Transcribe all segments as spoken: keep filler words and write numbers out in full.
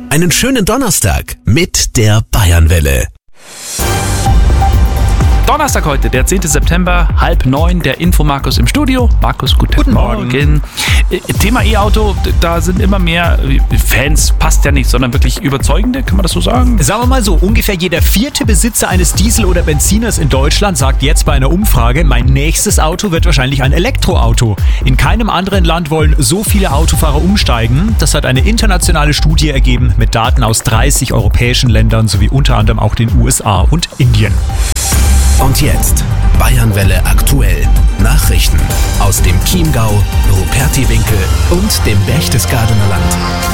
Einen schönen Donnerstag mit der Bayernwelle. Donnerstag heute, der zehnten September, halb neun, der Infomarkus im Studio. Markus, guten, guten Morgen. Morgen. Thema E-Auto, da sind immer mehr Fans, passt ja nicht, sondern wirklich überzeugende, kann man das so sagen? Sagen wir mal so, ungefähr jeder vierte Besitzer eines Diesel- oder Benziners in Deutschland sagt jetzt bei einer Umfrage, mein nächstes Auto wird wahrscheinlich ein Elektroauto. In keinem anderen Land wollen so viele Autofahrer umsteigen. Das hat eine internationale Studie ergeben mit Daten aus dreißig europäischen Ländern sowie unter anderem auch den U S A und Indien. Und jetzt Bayernwelle aktuell. Nachrichten aus dem Chiemgau, Rupertiwinkel und dem Berchtesgadener Land.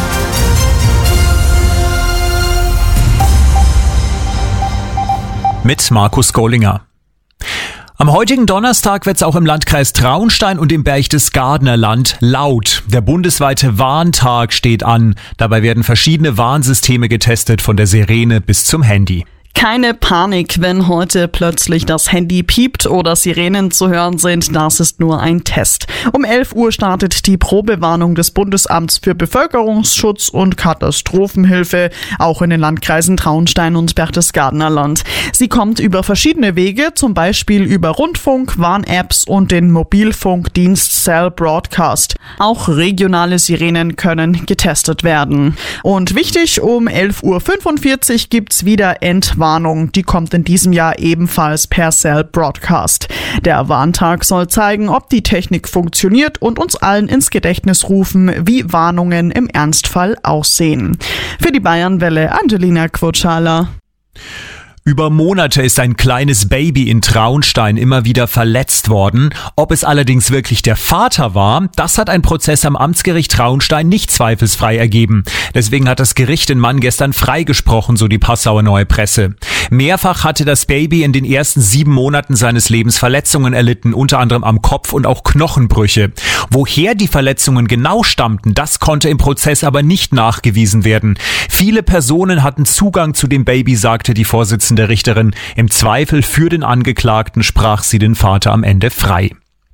Mit Markus Gollinger. Am heutigen Donnerstag wird es auch im Landkreis Traunstein und im Berchtesgadener Land laut. Der bundesweite Warntag steht an. Dabei werden verschiedene Warnsysteme getestet, von der Sirene bis zum Handy. Keine Panik, wenn heute plötzlich das Handy piept oder Sirenen zu hören sind. Das ist nur ein Test. Um elf Uhr startet die Probewarnung des Bundesamts für Bevölkerungsschutz und Katastrophenhilfe, auch in den Landkreisen Traunstein und Berchtesgadener Land. Sie kommt über verschiedene Wege, zum Beispiel über Rundfunk, Warn-Apps und den Mobilfunkdienst Cell Broadcast. Auch regionale Sirenen können getestet werden. Und wichtig, um elf Uhr fünfundvierzig gibt's wieder Entwarnung. Die kommt in diesem Jahr ebenfalls per Cell Broadcast. Der Warntag soll zeigen, ob die Technik funktioniert und uns allen ins Gedächtnis rufen, wie Warnungen im Ernstfall aussehen. Für die Bayernwelle Angelina Quotschala. Über Monate ist ein kleines Baby in Traunstein immer wieder verletzt worden. Ob es allerdings wirklich der Vater war, das hat ein Prozess am Amtsgericht Traunstein nicht zweifelsfrei ergeben. Deswegen hat das Gericht den Mann gestern freigesprochen, so die Passauer Neue Presse. Mehrfach hatte das Baby in den ersten sieben Monaten seines Lebens Verletzungen erlitten, unter anderem am Kopf und auch Knochenbrüche. Woher die Verletzungen genau stammten, das konnte im Prozess aber nicht nachgewiesen werden. Viele Personen hatten Zugang zu dem Baby, sagte die Vorsitzende der Richterin. Im Zweifel für den Angeklagten sprach sie den Vater am Ende frei.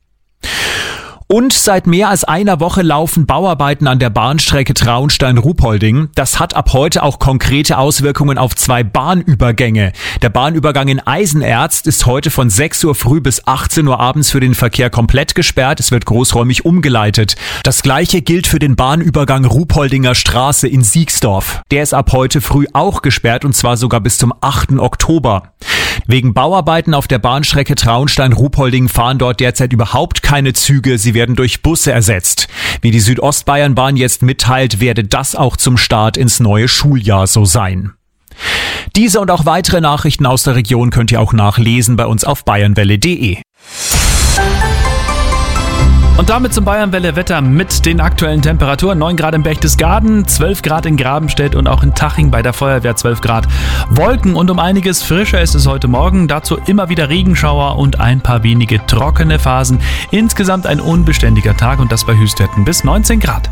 Und seit mehr als einer Woche laufen Bauarbeiten an der Bahnstrecke Traunstein-Ruhpolding. Das hat ab heute auch konkrete Auswirkungen auf zwei Bahnübergänge. Der Bahnübergang in Eisenerz ist heute von sechs Uhr früh bis achtzehn Uhr abends für den Verkehr komplett gesperrt. Es wird großräumig umgeleitet. Das gleiche gilt für den Bahnübergang Ruhpoldinger Straße in Siegsdorf. Der ist ab heute früh auch gesperrt und zwar sogar bis zum achten Oktober. Wegen Bauarbeiten auf der Bahnstrecke Traunstein-Ruhpolding fahren dort derzeit überhaupt keine Züge. Sie werden durch Busse ersetzt. Wie die Südostbayernbahn jetzt mitteilt, werde das auch zum Start ins neue Schuljahr so sein. Diese und auch weitere Nachrichten aus der Region könnt ihr auch nachlesen bei uns auf bayernwelle punkt de. Und damit zum Bayernwelle-Wetter mit den aktuellen Temperaturen. neun Grad im Berchtesgaden, zwölf Grad in Grabenstedt und auch in Taching bei der Feuerwehr zwölf Grad. Wolken und um einiges frischer ist es heute Morgen. Dazu immer wieder Regenschauer und ein paar wenige trockene Phasen. Insgesamt ein unbeständiger Tag und das bei Höchstwerten bis neunzehn Grad.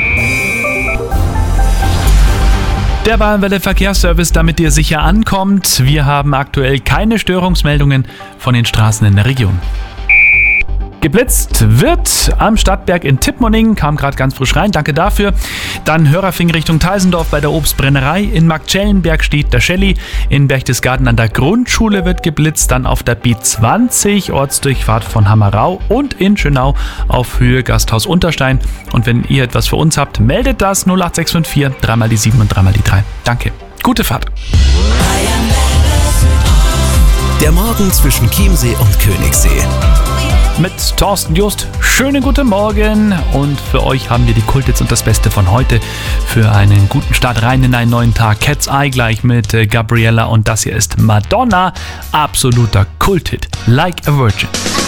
Der Bayernwelle Verkehrsservice, damit ihr sicher ankommt. Wir haben aktuell keine Störungsmeldungen von den Straßen in der Region. Geblitzt wird am Stadtberg in Tippmoning, kam gerade ganz frisch rein, danke dafür. Dann Hörerfing Richtung Teisendorf bei der Obstbrennerei. In Marktschellenberg steht der Shelly. In Berchtesgaden an der Grundschule wird geblitzt. Dann auf der B zwanzig, Ortsdurchfahrt von Hammerau. Und in Schönau auf Höhe Gasthaus Unterstein. Und wenn ihr etwas für uns habt, meldet das null acht sechs fünf vier, dreimal die sieben und dreimal die drei. Danke. Gute Fahrt. Der Morgen zwischen Chiemsee und Königssee. Mit Thorsten Just. Schönen guten Morgen und für euch haben wir die Kulthits und das Beste von heute für einen guten Start rein in einen neuen Tag. Cat's Eye gleich mit Gabriella und das hier ist Madonna. Absoluter Kulthit. Like a Virgin.